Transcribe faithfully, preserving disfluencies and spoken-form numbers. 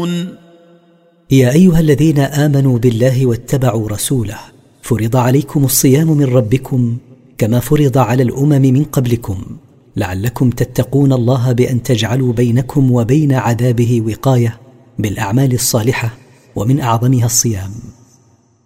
تعلمون. يا أيها الذين آمنوا بالله واتبعوا رسوله فرض عليكم الصيام من ربكم كما فرض على الأمم من قبلكم لعلكم تتقون الله بأن تجعلوا بينكم وبين عذابه وقاية بالأعمال الصالحة ومن أعظمها الصيام.